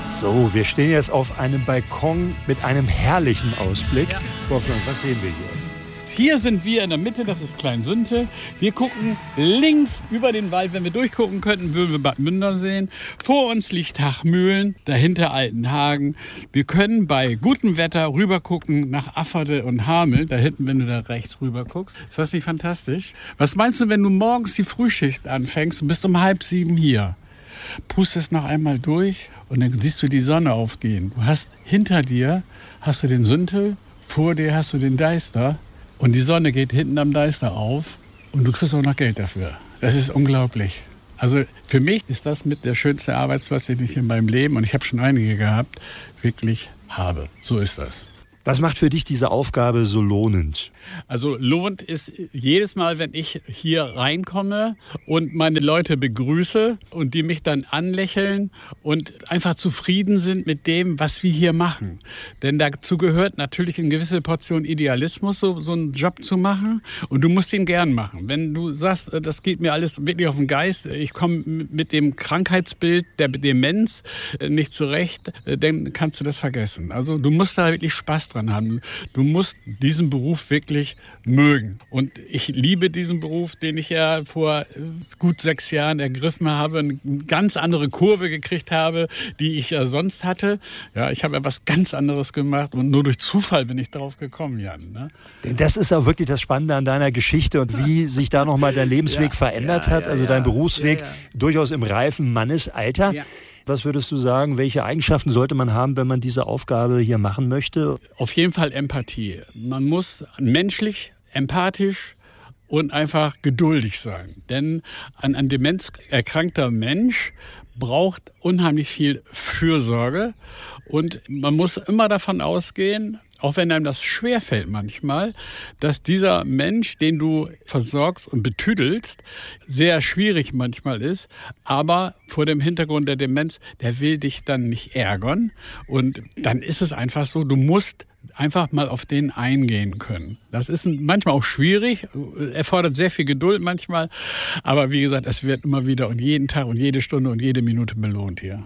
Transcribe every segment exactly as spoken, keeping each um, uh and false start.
So, wir stehen jetzt auf einem Balkon mit einem herrlichen Ausblick. Ja. Wolfgang, was sehen wir hier? Hier sind wir in der Mitte, das ist Klein-Sünte. Wir gucken links über den Wald. Wenn wir durchgucken könnten, würden wir Bad Münder sehen. Vor uns liegt Hachmühlen, dahinter Altenhagen. Wir können bei gutem Wetter rüber gucken nach Afferde und Hameln. Da hinten, wenn du da rechts rüber guckst. Ist das nicht fantastisch? Was meinst du, wenn du morgens die Frühschicht anfängst und bist um halb sieben hier? Pustest noch einmal durch und dann siehst du die Sonne aufgehen. Du hast hinter dir hast du den Süntel, vor dir hast du den Deister. Und die Sonne geht hinten am Deister auf und du kriegst auch noch Geld dafür. Das ist unglaublich. Also für mich ist das mit der schönste Arbeitsplatz, den ich in meinem Leben, und ich habe schon einige gehabt, wirklich habe. So ist das. Was macht für dich diese Aufgabe so lohnend? Also lohnt ist jedes Mal, wenn ich hier reinkomme und meine Leute begrüße und die mich dann anlächeln und einfach zufrieden sind mit dem, was wir hier machen. Denn dazu gehört natürlich eine gewisse Portion Idealismus, so, so einen Job zu machen. Und du musst ihn gern machen. Wenn du sagst, das geht mir alles wirklich auf den Geist, ich komme mit dem Krankheitsbild der Demenz nicht zurecht, dann kannst du das vergessen. Also du musst da wirklich Spaß dran haben. Du musst diesen Beruf wirklich mögen. Und ich liebe diesen Beruf, den ich ja vor gut sechs Jahren ergriffen habe, eine ganz andere Kurve gekriegt habe, die ich ja sonst hatte. Ja, ich habe etwas ganz anderes gemacht und nur durch Zufall bin ich darauf gekommen, Jan. Ne? Das ist auch wirklich das Spannende an deiner Geschichte und wie sich da nochmal dein Lebensweg ja, verändert ja, hat, also ja, dein Berufsweg ja, ja. durchaus im reifen Mannesalter. Ja. Was würdest du sagen, welche Eigenschaften sollte man haben, wenn man diese Aufgabe hier machen möchte? Auf jeden Fall Empathie. Man muss menschlich, empathisch und einfach geduldig sein. Denn ein an Demenz erkrankter Mensch braucht unheimlich viel Fürsorge. Und man muss immer davon ausgehen, auch wenn einem das schwerfällt manchmal, dass dieser Mensch, den du versorgst und betüdelst, sehr schwierig manchmal ist. Aber vor dem Hintergrund der Demenz, der will dich dann nicht ärgern. Und dann ist es einfach so, du musst einfach mal auf den eingehen können. Das ist manchmal auch schwierig, erfordert sehr viel Geduld manchmal. Aber wie gesagt, es wird immer wieder und jeden Tag und jede Stunde und jede Minute belohnt hier.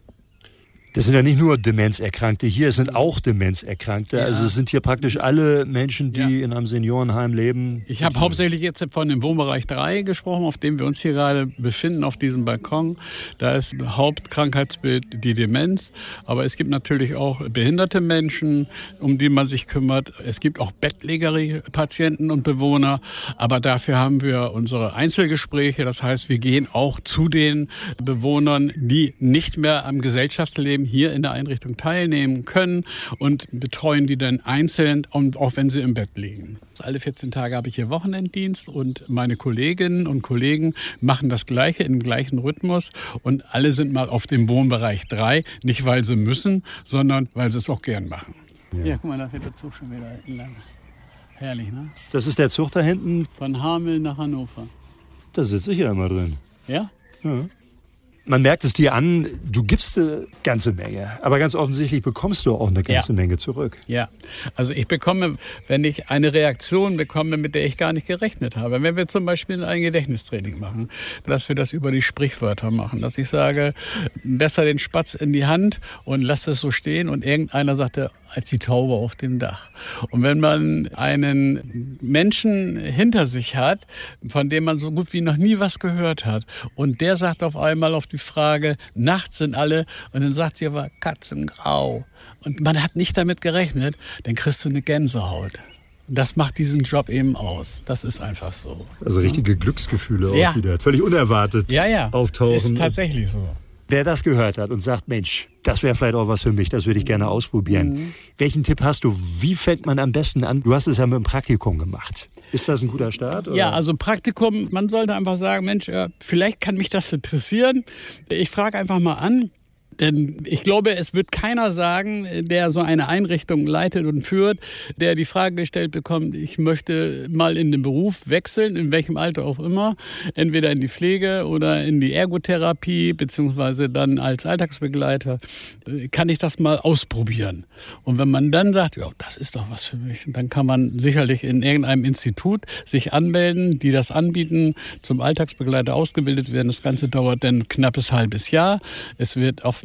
Das sind ja nicht nur Demenzerkrankte hier, es sind auch Demenzerkrankte. Ja. Also es sind hier praktisch alle Menschen, die ja. in einem Seniorenheim leben. Ich habe hauptsächlich jetzt von dem Wohnbereich drei gesprochen, auf dem wir uns hier gerade befinden, auf diesem Balkon. Da ist Hauptkrankheitsbild die Demenz. Aber es gibt natürlich auch behinderte Menschen, um die man sich kümmert. Es gibt auch bettlägerige Patienten und Bewohner. Aber dafür haben wir unsere Einzelgespräche. Das heißt, wir gehen auch zu den Bewohnern, die nicht mehr am Gesellschaftsleben hier in der Einrichtung teilnehmen können und betreuen die dann einzeln und auch wenn sie im Bett liegen. Alle vierzehn Tage habe ich hier Wochenenddienst und meine Kolleginnen und Kollegen machen das Gleiche im gleichen Rhythmus und alle sind mal auf dem Wohnbereich drei, nicht weil sie müssen, sondern weil sie es auch gern machen. Ja, ja guck mal, da fährt der Zug schon wieder lang. Herrlich, ne? Das ist der Zug da hinten? Von Hameln nach Hannover. Da sitze ich ja immer drin. Ja? Ja. Man merkt es dir an, du gibst eine ganze Menge, aber ganz offensichtlich bekommst du auch eine ganze ja. Menge zurück. Ja, also ich bekomme, wenn ich eine Reaktion bekomme, mit der ich gar nicht gerechnet habe. Wenn wir zum Beispiel ein Gedächtnistraining machen, dass wir das über die Sprichwörter machen, dass ich sage, besser den Spatz in die Hand und lass das so stehen und irgendeiner sagt, als die Taube auf dem Dach. Und wenn man einen Menschen hinter sich hat, von dem man so gut wie noch nie was gehört hat und der sagt auf einmal auf die Frage, nachts sind alle, und dann sagt sie aber katzengrau. Und man hat nicht damit gerechnet, dann kriegst du eine Gänsehaut. Das macht diesen Job eben aus. Das ist einfach so. Also richtige Glücksgefühle auch, ja. die da völlig unerwartet ja, ja. auftauchen. Ist tatsächlich so. Wer das gehört hat und sagt, Mensch, das wäre vielleicht auch was für mich, das würde ich gerne ausprobieren. Mhm. Welchen Tipp hast du? Wie fängt man am besten an? Du hast es ja mit dem Praktikum gemacht. Ist das ein guter Start? Oder? Ja, also Praktikum, man sollte einfach sagen, Mensch, vielleicht kann mich das interessieren. Ich frage einfach mal an. Denn ich glaube, es wird keiner sagen, der so eine Einrichtung leitet und führt, der die Frage gestellt bekommt, ich möchte mal in den Beruf wechseln, in welchem Alter auch immer, entweder in die Pflege oder in die Ergotherapie, beziehungsweise dann als Alltagsbegleiter, kann ich das mal ausprobieren. Und wenn man dann sagt, ja, das ist doch was für mich, dann kann man sicherlich in irgendeinem Institut sich anmelden, die das anbieten, zum Alltagsbegleiter ausgebildet werden. Das Ganze dauert dann ein knappes halbes Jahr. Es wird auf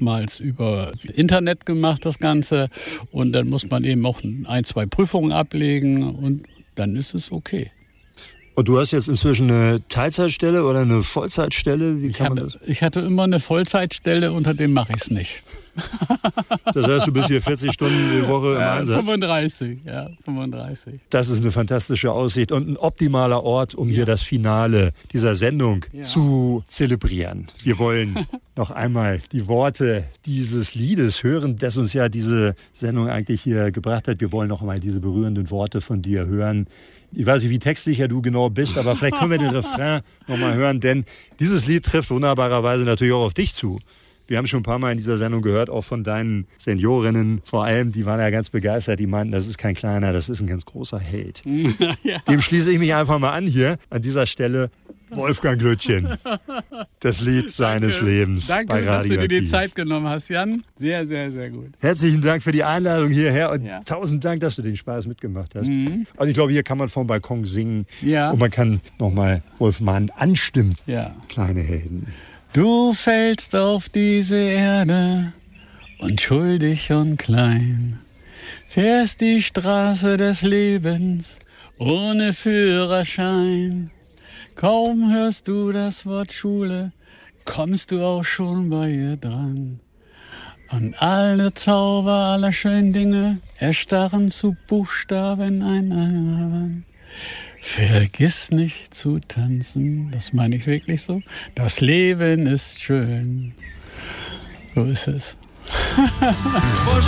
damals über Internet gemacht, das Ganze. Und dann muss man eben auch ein, zwei Prüfungen ablegen und dann ist es okay. Und du hast jetzt inzwischen eine Teilzeitstelle oder eine Vollzeitstelle? Wie kann ich, man hatte, das? ich hatte immer eine Vollzeitstelle, unter dem mache ich es nicht. Das heißt, du bist hier vierzig Stunden die Woche im ja, Einsatz? fünfunddreißig, ja, fünfunddreißig. Das ist eine fantastische Aussicht und ein optimaler Ort, um ja. hier das Finale dieser Sendung ja. zu zelebrieren. Wir wollen noch einmal die Worte dieses Liedes hören, das uns ja diese Sendung eigentlich hier gebracht hat. Wir wollen noch einmal diese berührenden Worte von dir hören. Ich weiß nicht, wie textsicher du genau bist, aber vielleicht können wir den Refrain noch mal hören, denn dieses Lied trifft wunderbarerweise natürlich auch auf dich zu. Wir haben schon ein paar Mal in dieser Sendung gehört, auch von deinen Seniorinnen vor allem, die waren ja ganz begeistert, die meinten, das ist kein kleiner, das ist ein ganz großer Held. Ja. Dem schließe ich mich einfach mal an hier, an dieser Stelle. Wolfgang Glöttchen, das Lied seines Danke. Lebens. Danke, bei Radio dass du dir die Aktiv. Zeit genommen hast, Jan. Sehr, sehr, sehr gut. Herzlichen Dank für die Einladung hierher und ja. tausend Dank, dass du den Spaß mitgemacht hast. Mhm. Also ich glaube, hier kann man vom Balkon singen ja. und man kann nochmal Wolf Mann anstimmen. Ja. Kleine Helden. Du fällst auf diese Erde, unschuldig und klein, fährst die Straße des Lebens ohne Führerschein. Kaum hörst du das Wort Schule, kommst du auch schon bei ihr dran. Und alle Zauber aller schönen Dinge erstarren zu Buchstaben an einer Wand. Vergiss nicht zu tanzen, das meine ich wirklich so. Das Leben ist schön. So ist es.